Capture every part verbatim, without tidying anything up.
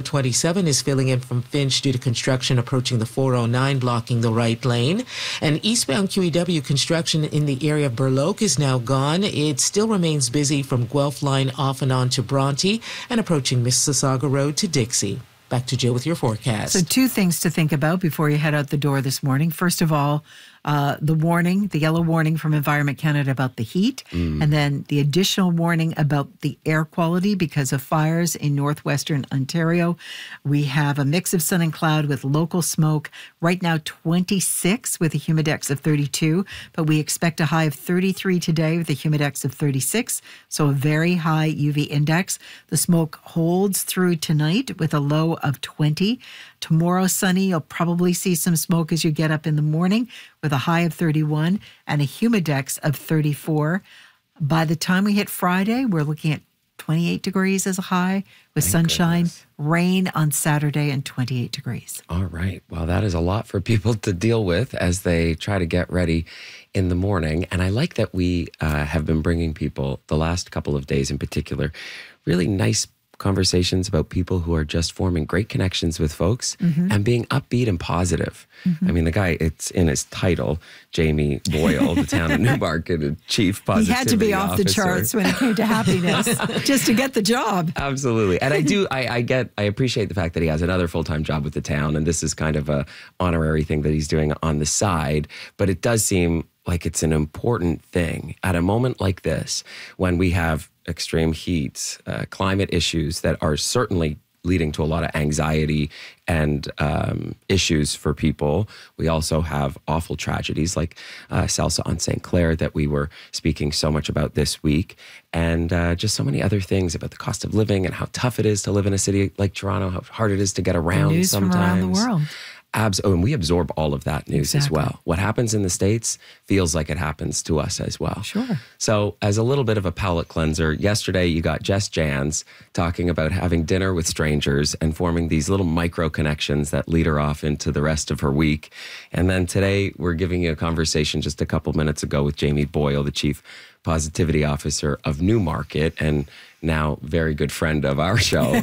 twenty-seven is filling in from Finch due to construction approaching the four oh nine, blocking the right lane. And eastbound Q E W construction in the area of Burloak is now gone. It still remains busy from Guelph Line off and on to Bronte and approaching Mississauga Road to Dixie. Back to Jill with your forecast. So two things to think about before you head out the door this morning. First of all, uh, the warning, the yellow warning from Environment Canada about the heat, mm. and then the additional warning about the air quality because of fires in northwestern Ontario. We have a mix of sun and cloud with local smoke. Right now, twenty-six with a humidex of thirty-two, but we expect a high of thirty-three today with a humidex of thirty-six, so a very high U V index. The smoke holds through tonight with a low of twenty. Tomorrow, sunny. You'll probably see some smoke as you get up in the morning with a high of thirty-one and a humidex of thirty-four. By the time we hit Friday, we're looking at twenty-eight degrees as a high with Thank sunshine, goodness. rain on Saturday and twenty-eight degrees. All right. Well, that is a lot for people to deal with as they try to get ready in the morning. And I like that we uh, have been bringing people the last couple of days in particular, really nice conversations about people who are just forming great connections with folks mm-hmm. and being upbeat and positive. Mm-hmm. I mean, the guy, it's in his title, Jamie Boyle, the town of Newmarket, Chief Positivity He had to be off Officer. the charts when it came to happiness just to get the job. Absolutely. And I do, I, I get, I appreciate the fact that he has another full-time job with the town, and this is kind of a honorary thing that he's doing on the side, but it does seem like it's an important thing at a moment like this when we have extreme heat, uh, climate issues that are certainly leading to a lot of anxiety and um, issues for people. We also have awful tragedies like uh, Celsa on Saint Clair that we were speaking so much about this week, and uh, just so many other things about the cost of living and how tough it is to live in a city like Toronto, how hard it is to get around News sometimes. from around the world. Abs- oh, and we absorb all of that news Exactly. as well. What happens in the States feels like it happens to us as well. Sure. So as a little bit of a palate cleanser, yesterday you got Jess Jans talking about having dinner with strangers and forming these little micro connections that lead her off into the rest of her week. And then today we're giving you a conversation just a couple minutes ago with Jamie Boyle, the Chief Positivity Officer of Newmarket, and now very good friend of our show.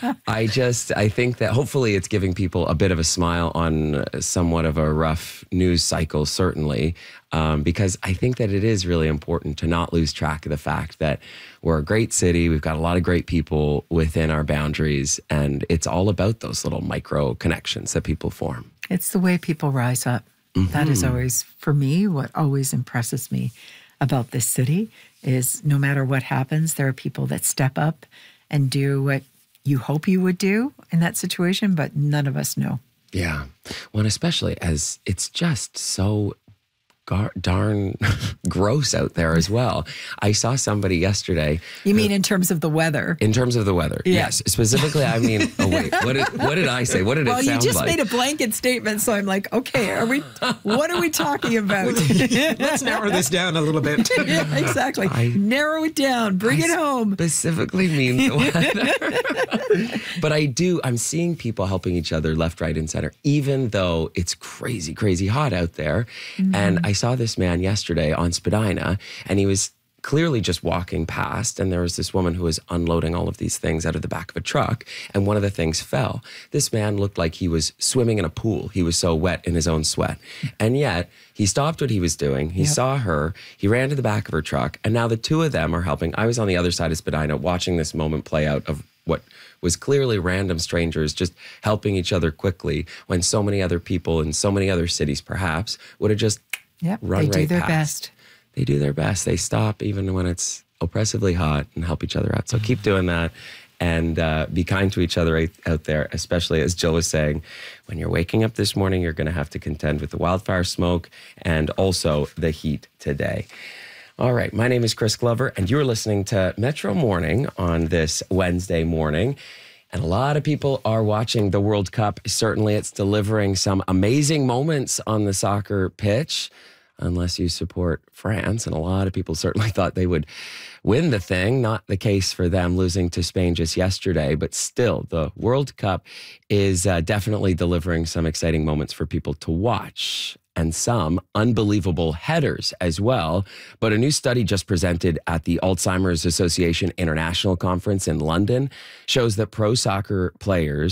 I just, I think that hopefully it's giving people a bit of a smile on somewhat of a rough news cycle, certainly, um, because I think that it is really important to not lose track of the fact that we're a great city. We've got a lot of great people within our boundaries, and it's all about those little micro connections that people form. It's the way people rise up. Mm-hmm. That is always, for me, what always impresses me about this city is no matter what happens, there are people that step up and do what you hope you would do in that situation, but none of us know. Yeah. Well, and especially as it's just so gar- darn gross out there as well. I saw somebody yesterday. You mean who, in terms of the weather? In terms of the weather, yeah. Yes. Specifically, I mean, oh wait, what did, what did I say? What did well, it sound like? Well, you just made a blanket statement, so I'm like, okay, are we? What are we talking about? Let's narrow this down a little bit. Yeah, exactly. I, narrow it down. Bring I it home. Specifically mean the weather. But I do, I'm seeing people helping each other left, right, and center, even though it's crazy, crazy hot out there. Mm-hmm. And I saw this man yesterday on Spadina, and he was clearly just walking past, and there was this woman who was unloading all of these things out of the back of a truck, and one of the things fell. This man looked like he was swimming in a pool. He was so wet in his own sweat. And yet, he stopped what he was doing. He yep. saw her. He ran to the back of her truck, and now the two of them are helping. I was on the other side of Spadina watching this moment play out of what was clearly random strangers just helping each other quickly when so many other people in so many other cities perhaps would have just yep, run they right do their past. best. They do their best. They stop even when it's oppressively hot and help each other out. So keep doing that and uh, be kind to each other out there, especially as Jill was saying, when you're waking up this morning, you're going to have to contend with the wildfire smoke and also the heat today. All right, my name is Chris Glover, and you're listening to Metro Morning on this Wednesday morning. And a lot of people are watching the World Cup. Certainly, it's delivering some amazing moments on the soccer pitch, unless you support France. And a lot of people certainly thought they would win the thing. Not the case for them losing to Spain just yesterday. But still, the World Cup is uh, definitely delivering some exciting moments for people to watch. And some unbelievable headers as well. But a new study just presented at the Alzheimer's Association International Conference in London shows that pro soccer players